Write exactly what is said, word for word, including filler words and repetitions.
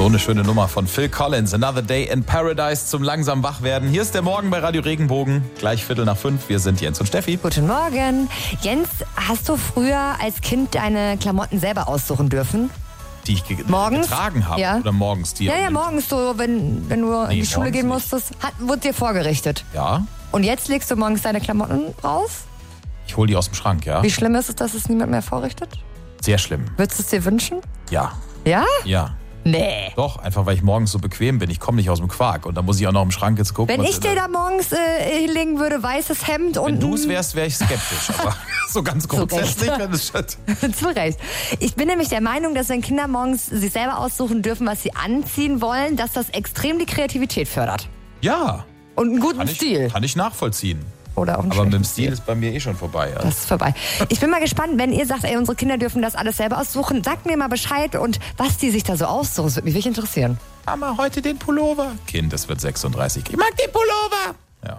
So eine schöne Nummer von Phil Collins. Another Day in Paradise zum langsam Wachwerden. Hier ist der Morgen bei Radio Regenbogen. Gleich Viertel nach fünf. Wir sind Jens und Steffi. Guten Morgen. Jens, hast du früher als Kind deine Klamotten selber aussuchen dürfen? Die ich ge- Morgens? getragen habe. Ja. Oder morgens die. Ja, ja, morgens so, wenn, wenn du Nee, in die Schule morgens gehen nicht. musstest, hat, wurde dir vorgerichtet. Ja. Und jetzt legst du morgens deine Klamotten raus? Ich hole die aus dem Schrank, ja. Wie schlimm ist es, dass es niemand mehr vorrichtet? Sehr schlimm. Würdest du es dir wünschen? Ja. Ja? Ja. Nee. Doch, einfach weil ich morgens so bequem bin. Ich komme nicht aus dem Quark. Und da muss ich auch noch im Schrank jetzt gucken. Wenn was ich dir da morgens äh, hinlegen würde, weißes Hemd und... Wenn du es wärst, wäre ich skeptisch. Aber so ganz grundsätzlich, Recht. wenn es schon... Zu Recht. Ich bin nämlich der Meinung, dass wenn Kinder morgens sich selber aussuchen dürfen, was sie anziehen wollen, dass das extrem die Kreativität fördert. Ja. Und einen guten Kann ich, Stil. kann ich nachvollziehen. Oder auch einen Aber mit dem schlechten Stil ist bei mir eh schon vorbei. Also. Das ist vorbei. Ich bin mal gespannt, wenn ihr sagt, ey, unsere Kinder dürfen das alles selber aussuchen. Sagt mir mal Bescheid und was die sich da so aussuchen. Das würde mich wirklich interessieren. Mama, heute den Pullover. Kind, es wird sechsunddreißig. Ich mag den Pullover.